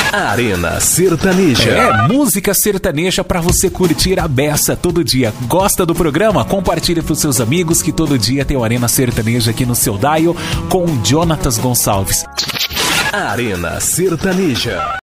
Arena Sertaneja. É, música sertaneja pra você curtir a beça todo dia. Gosta do programa? Compartilha pros seus amigos que todo dia tem o Arena Sertaneja aqui no seu dial com Jonatas Gonçalves. Arena Sertaneja.